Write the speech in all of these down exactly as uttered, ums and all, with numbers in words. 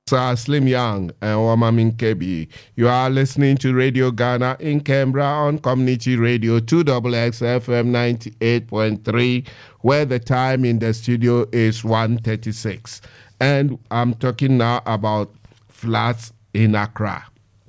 Sir Slim Young and Wamamin Kebi. You are listening to Radio Ghana in Canberra on Community Radio two X X F M ninety-eight point three, where the time in the studio is one thirty-six. And I'm talking now about floods in Accra.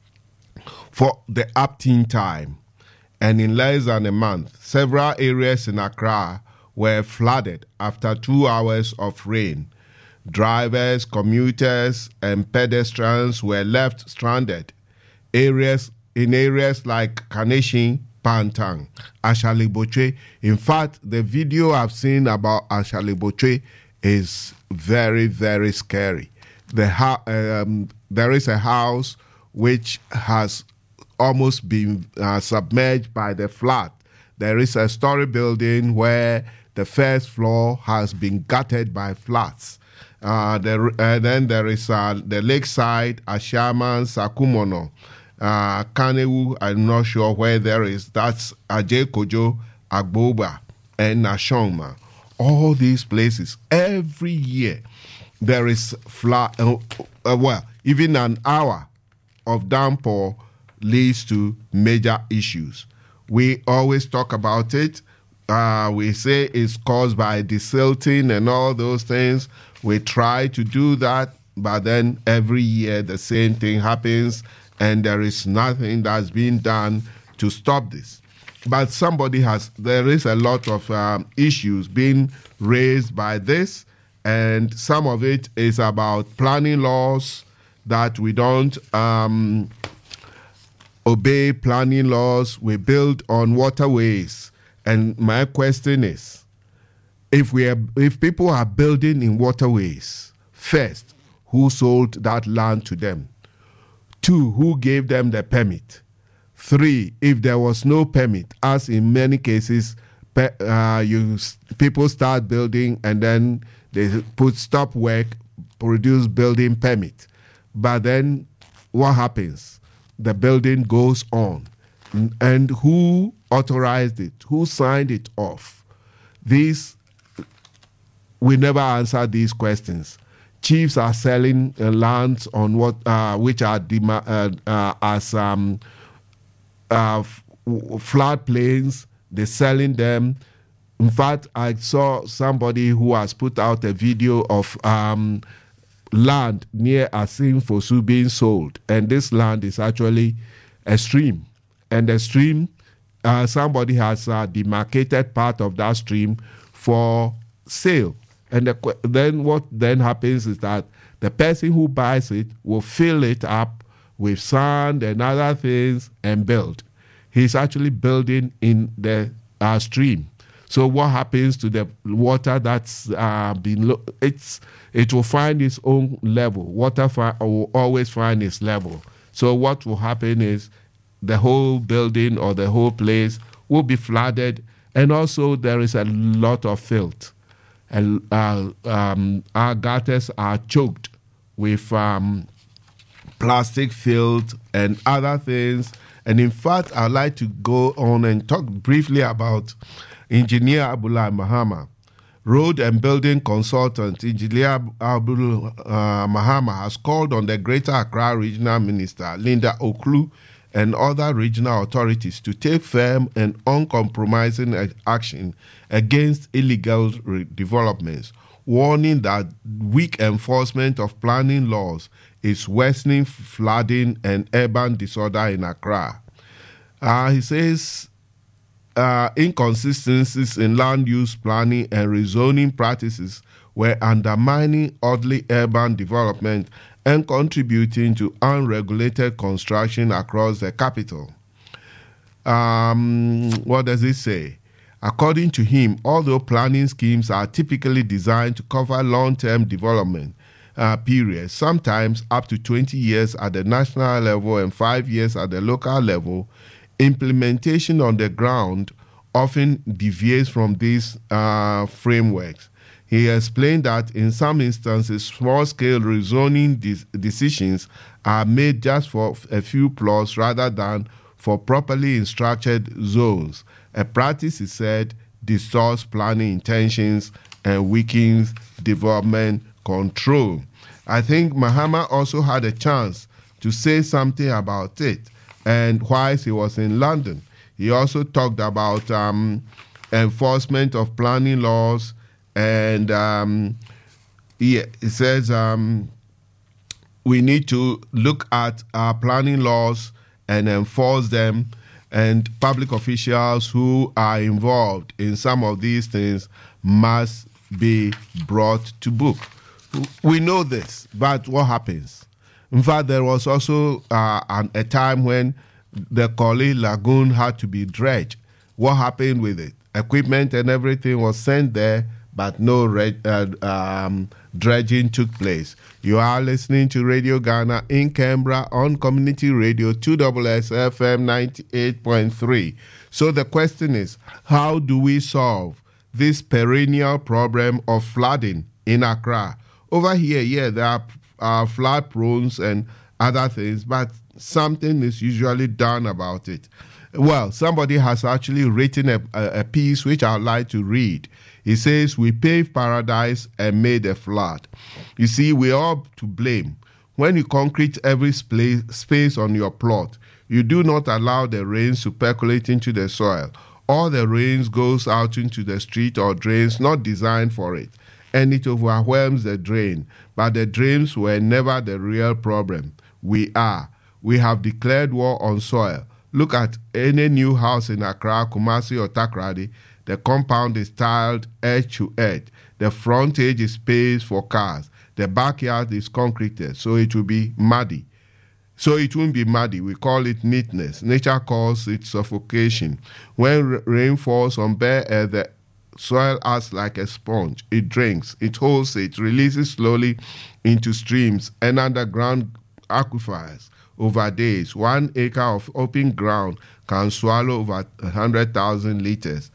For the upteen time, and in less than a month, several areas in Accra were flooded after two hours of rain. Drivers, commuters, and pedestrians were left stranded. Areas in areas like Kaneshie, Pantang, Ashali-Boche. In fact, the video I've seen about Ashali-Boche is very, very scary. The um, there is a house which has almost been uh, submerged by the flood. There is a story building where the first floor has been gutted by floods. Uh, the, uh, then there is uh, the lakeside, Ashaman, Sakumono, uh, Kanewu, I'm not sure where there is. That's Ajay Kojo, Agboba, and Nashongma. All these places, every year, there is flood. Uh, uh, well, even an hour of downpour leads to major issues. We always talk about it. Uh, we say it's caused by desilting and all those things. We try to do that, but then every year the same thing happens, and there is nothing that's being done to stop this. But somebody has, there is a lot of um, issues being raised by this, and some of it is about planning laws, that we don't um, obey planning laws. We build on waterways. And my question is, if we are, if people are building in waterways, first, who sold that land to them? Two, who gave them the permit? Three, if there was no permit, as in many cases, uh, you people start building and then they put stop work, produce building permit. But then what happens? The building goes on. And who authorized it? Who signed it off? These, we never answer these questions. Chiefs are selling uh, lands on what, uh, which are dem- uh, uh, as um, uh, f- flood plains. They're selling them. In fact, I saw somebody who has put out a video of um, land near Asin Fosu being sold, and this land is actually a stream. And the stream, uh, somebody has uh, demarcated part of that stream for sale. And the, then what then happens is that the person who buys it will fill it up with sand and other things and build. He's actually building in the uh, stream. So what happens to the water that's uh, been, lo- it's it will find its own level. Water fi- will always find its level. So what will happen is the whole building or the whole place will be flooded, and also there is a lot of filth. And uh, um, our gutters are choked with um, plastic filth and other things. And in fact, I'd like to go on and talk briefly about Engineer Abdullah Mahama. Road and building consultant Engineer Abdullah uh, Mahama has called on the Greater Accra Regional Minister, Linda Oklu, and other regional authorities to take firm and uncompromising action against illegal re- developments, warning that weak enforcement of planning laws is worsening flooding and urban disorder in Accra. Uh, he says uh, inconsistencies in land use planning and rezoning practices were undermining orderly urban development and contributing to unregulated construction across the capital. Um, what does it say? According to him, although planning schemes are typically designed to cover long-term development uh, periods, sometimes up to twenty years at the national level and five years at the local level, implementation on the ground often deviates from these uh, frameworks. He explained that in some instances, small-scale rezoning de- decisions are made just for a few plots rather than for properly structured zones. A practice, he said, distorts planning intentions and weakens development control. I think Mahama also had a chance to say something about it. And whilst he was in London, he also talked about um, enforcement of planning laws. And um, he, he says um, we need to look at our planning laws and enforce them. And public officials who are involved in some of these things must be brought to book. We know this, but what happens? In fact, there was also uh, an, a time when the Korle Lagoon had to be dredged. What happened with it? Equipment and everything was sent there, but no re- uh, um, dredging took place. You are listening to Radio Ghana in Canberra on Community Radio two X X F M ninety-eight point three. So the question is, how do we solve this perennial problem of flooding in Accra? Over here, yeah, there are uh, flood prones and other things, but something is usually done about it. Well, somebody has actually written a, a, a piece which I'd like to read. He says, we paved paradise and made a flood. You see, we're all to blame. When you concrete every sp- space on your plot, you do not allow the rains to percolate into the soil. All the rains goes out into the street or drains not designed for it, and it overwhelms the drain. But the drains were never the real problem. We are. We have declared war on soil. Look at any new house in Accra, Kumasi, or Takoradi. The compound is tiled edge to edge. The frontage is paved for cars. The backyard is concreted, so it will be muddy. So it won't be muddy. We call it neatness. Nature calls it suffocation. When r- rain falls on bare earth, the soil acts like a sponge. It drinks, it holds it, releases slowly into streams and underground aquifers. Over days, one acre of open ground can swallow over one hundred thousand liters.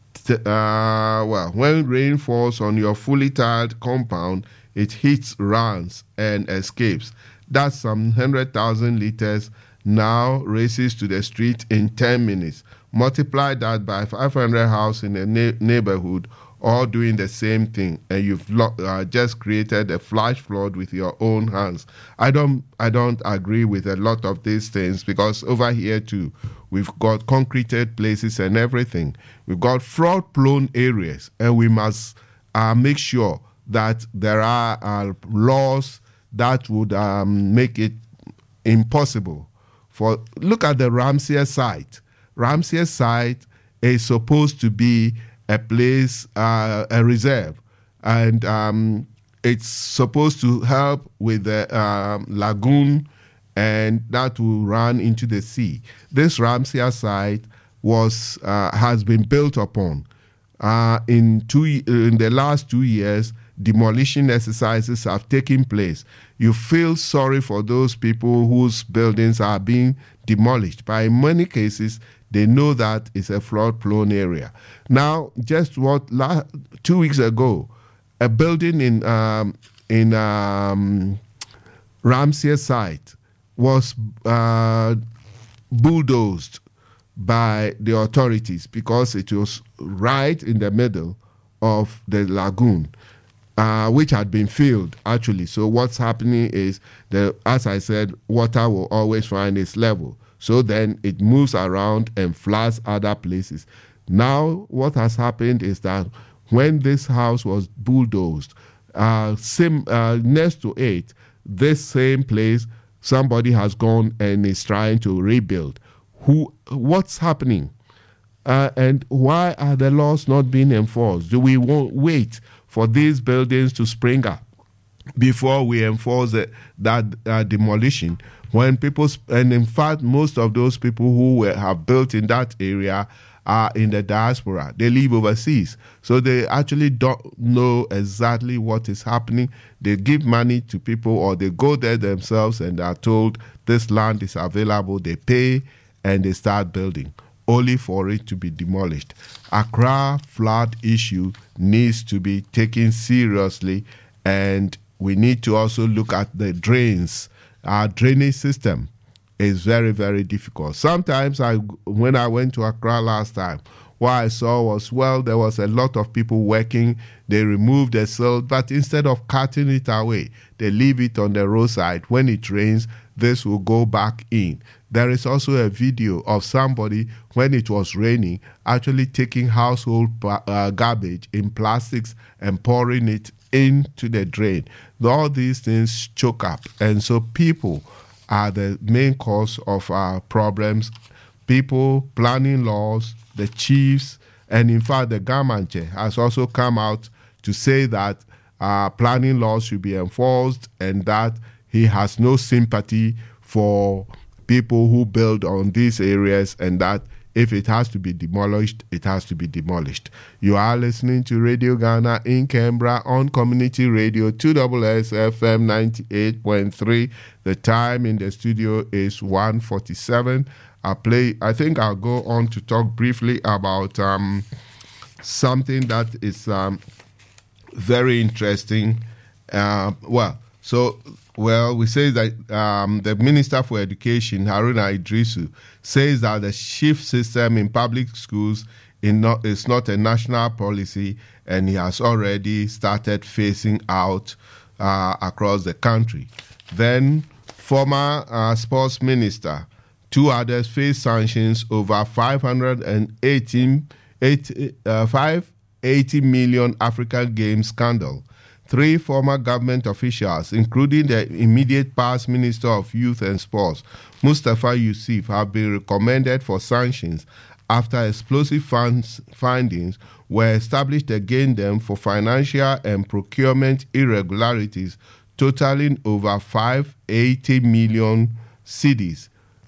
Uh, well, when rain falls on your fully tiled compound, it hits, runs, and escapes. That's some one hundred thousand liters now races to the street in ten minutes. Multiply that by five hundred houses in a na- neighborhood, all doing the same thing, and you've lo- uh, just created a flash flood with your own hands. I don't, I don't agree with a lot of these things, because over here too, we've got concreted places and everything. We've got flood-prone areas, and we must uh, make sure that there are uh, laws that would um, make it impossible for. Look at the Ramsey site. Ramsey site is supposed to be a place, uh, a reserve, and um, it's supposed to help with the um, lagoon, and that will run into the sea. This Ramsey site was uh, has been built upon. Uh, in two in the last two years, demolition exercises have taken place. You feel sorry for those people whose buildings are being demolished, but in many cases, they know that it's a flood-prone area. Now, just what last, two weeks ago, a building in um, in um, Ramsey site was uh, bulldozed by the authorities because it was right in the middle of the lagoon, uh, which had been filled actually. So what's happening is, the, as I said, water will always find its level. So then it moves around and floods other places. Now what has happened is that when this house was bulldozed, uh, same, uh, next to it, this same place, somebody has gone and is trying to rebuild. Who? What's happening? Uh, and why are the laws not being enforced? Do we want, wait for these buildings to spring up before we enforce the, that uh, demolition? When people, and in fact, most of those people who were, have built in that area are in the diaspora. They live overseas. So they actually don't know exactly what is happening. They give money to people, or they go there themselves and are told this land is available. They pay and they start building, only for it to be demolished. Accra flood issue needs to be taken seriously, and we need to also look at the drains. Our drainage system is very, very difficult. Sometimes, I, when I went to Accra last time, what I saw was, well, there was a lot of people working. They removed the silt, but instead of cutting it away, they leave it on the roadside. When it rains, this will go back in. There is also a video of somebody, when it was raining, actually taking household uh, garbage in plastics and pouring it into the drain. All these things choke up. And so people are the main cause of our problems. People, planning laws, the chiefs, and in fact the Gamanche has also come out to say that uh, planning laws should be enforced and that he has no sympathy for people who build on these areas, and that if it has to be demolished, it has to be demolished. You are listening to Radio Ghana in Canberra on Community Radio two S S F M ninety-eight point three. The time in the studio is one forty-seven. I play. I think I'll go on to talk briefly about um, something that is um, very interesting. Uh, well, so. Well, we say that um, the Minister for Education, Haruna Idrisu, says that the shift system in public schools in not, is not a national policy, and he has already started phasing out uh, across the country. Then, former uh, sports minister, two others face sanctions over five hundred eighty, uh, five hundred eighty million African Games scandal. Three former government officials, including the immediate past Minister of Youth and Sports, Mustafa Yusuf, have been recommended for sanctions after explosive funds findings were established against them for financial and procurement irregularities totaling over five hundred eighty million cedis,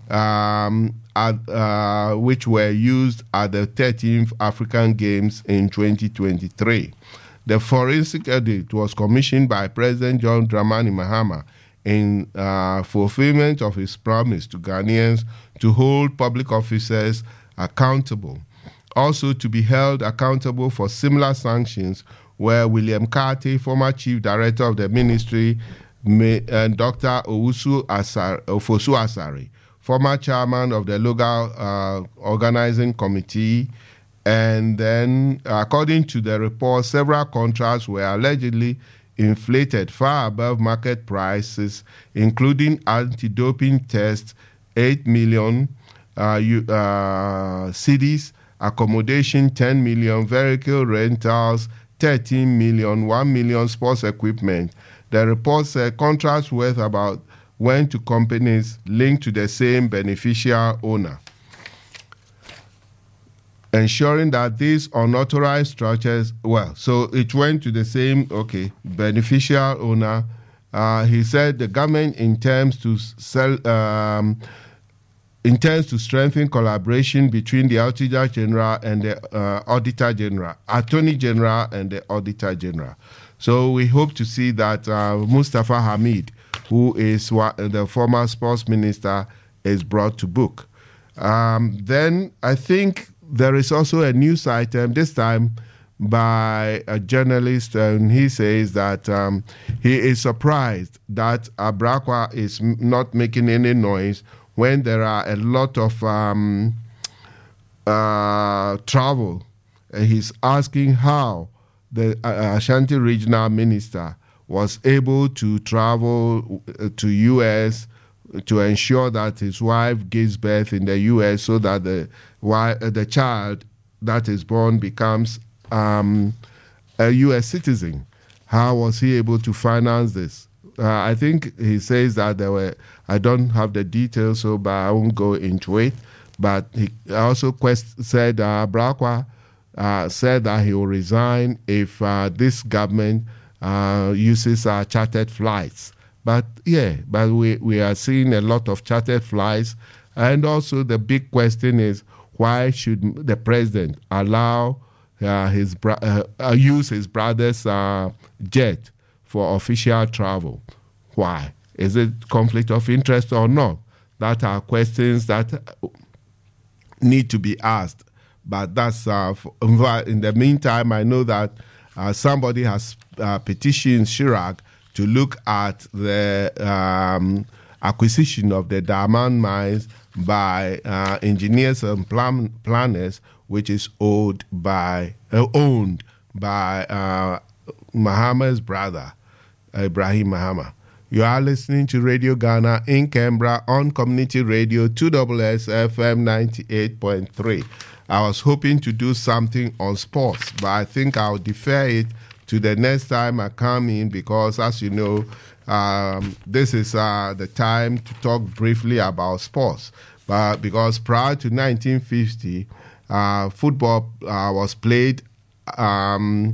um, at, uh, which were used at the thirteenth African Games in twenty twenty-three. The forensic audit was commissioned by President John Dramani Mahama in uh, fulfillment of his promise to Ghanaians to hold public officers accountable. Also to be held accountable for similar sanctions were William Carty, former chief director of the ministry, and Doctor Owusu Asar, Ofosu Asari, former chairman of the local uh, organizing committee. And then, according to the report, several contracts were allegedly inflated far above market prices, including anti-doping tests, eight million uh, uh, cities, accommodation, ten million, vehicle rentals, thirteen million, one million sports equipment. The report said contracts worth about went to companies linked to the same beneficial owner, ensuring that these unauthorized structures, well, so it went to the same, okay, beneficial owner. Uh, he said the government intends to sell, um, intends to strengthen collaboration between the Auditor General and the uh, Auditor General, Attorney General and the Auditor General. So we hope to see that uh, Mustafa Hamid, who is the former sports minister, is brought to book. Um, then I think there is also a news item, this time by a journalist, and he says that um, he is surprised that Abrakwa is m- not making any noise when there are a lot of um, uh, travel. And he's asking how the uh, Ashanti regional minister was able to travel to U S to ensure that his wife gives birth in the U S so that the why, uh, the child that is born becomes um, a U S citizen. How was he able to finance this? Uh, I think he says that there were, I don't have the details, so but I won't go into it. But he also quest, said uh, Brakwa uh, said that he will resign if uh, this government uh, uses uh, chartered flights. But yeah, but we, we are seeing a lot of chartered flights. And also the big question is, why should the president allow uh, his bro- uh, uh, use his brother's uh, jet for official travel? Why? Is it conflict of interest or not? That are questions that need to be asked. But that's uh, for, in the meantime, I know that uh, somebody has uh, petitioned Chirac to look at the um, acquisition of the diamond mines by uh, engineers and plan- planners which is owned by uh, owned by uh, Mahama's brother, Ibrahim Mahama. You are listening to Radio Ghana in Canberra on Community Radio two S S F M ninety-eight point three. I was hoping to do something on sports, but I think I'll defer it to the next time I come in because, as you know, um, this is uh, the time to talk briefly about sports. But because prior to nineteen fifty, uh, football uh, was played um,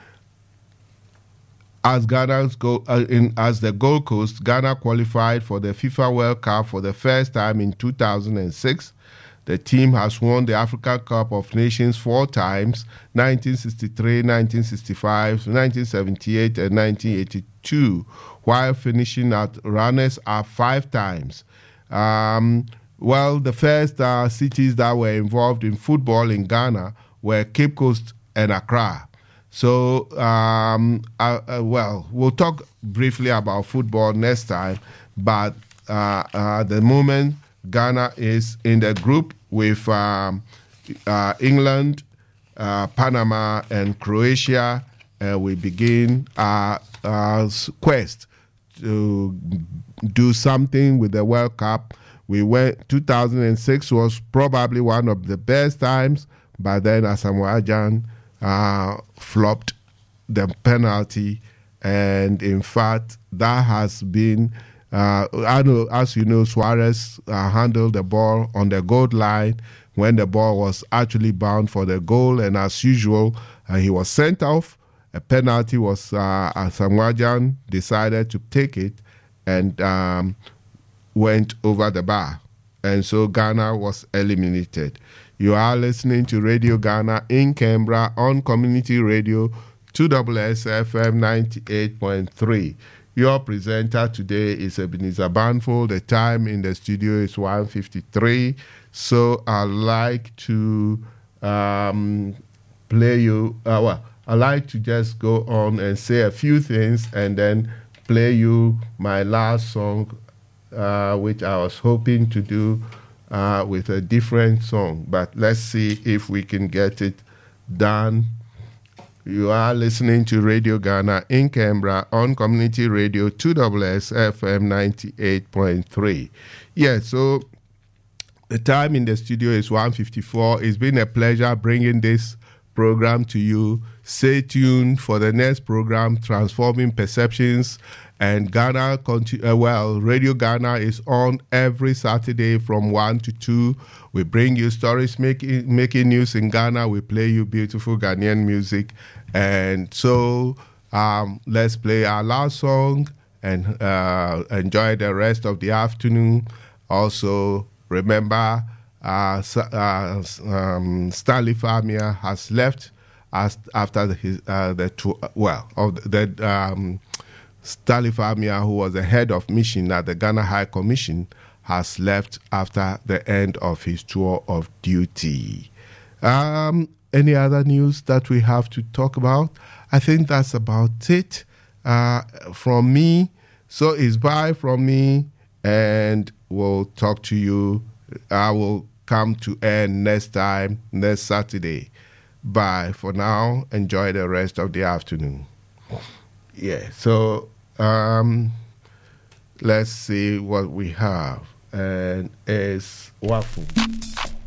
as Ghana's go uh, in as the Gold Coast. Ghana qualified for the FIFA World Cup for the first time in two thousand six. The team has won the Africa Cup of Nations four times, nineteen sixty-three, nineteen sixty-five, nineteen seventy-eight, and nineteen eighty-two, while finishing at runners-up five times. Um, well, the first uh, cities that were involved in football in Ghana were Cape Coast and Accra. So, um, uh, uh, well, we'll talk briefly about football next time, but uh, uh, at the moment, Ghana is in the group with um, uh, England, uh, Panama, and Croatia. Uh, we begin our, our quest to do something with the World Cup. We went. two thousand six was probably one of the best times, but then Asamoah Gyan uh, flopped the penalty, and in fact, that has been. Uh, I know, as you know, Suarez uh, handled the ball on the goal line when the ball was actually bound for the goal, and as usual, uh, he was sent off. A penalty was uh, Asamoah Gyan decided to take it and um, went over the bar, and so Ghana was eliminated. You are listening to Radio Ghana in Canberra on Community Radio two S S F M ninety-eight point three. Your presenter today is Ebenezer Banfo. The time in the studio is one fifty-three. So I'd like to um, play you, uh, well, I'd like to just go on and say a few things and then play you my last song, uh, which I was hoping to do uh, with a different song. But let's see if we can get it done. You are listening to Radio Ghana in Canberra on Community Radio two S S F M ninety-eight point three. Yeah, so the time in the studio is one fifty-four. It's been a pleasure bringing this program to you. Stay tuned for the next program, Transforming Perceptions. And Ghana, uh, well, Radio Ghana is on every Saturday from one to two. We bring you stories making, making news in Ghana. We play you beautiful Ghanaian music. And so um, let's play our last song and uh, enjoy the rest of the afternoon. Also, remember, uh, uh, um, Stanley Famia has left us after the, his, uh, the tour, well, of the... the um, Stanley Famia, who was the head of mission at the Ghana High Commission, has left after the end of his tour of duty. Um, any other news that we have to talk about? I think that's about it uh, from me. So it's bye from me, and we'll talk to you. I will come to end next time, next Saturday. Bye for now. Enjoy the rest of the afternoon. Yeah, so um, let's see what we have. And it's Wafu.